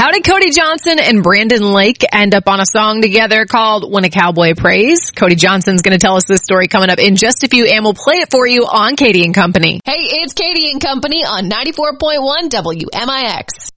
How did Cody Johnson and Brandon Lake end up on a song together called When a Cowboy Prays? Cody Johnson's going to tell us this story coming up in just a few, and we'll play it for you on Katie and Company. Hey, it's Katie and Company on 94.1 WMIX.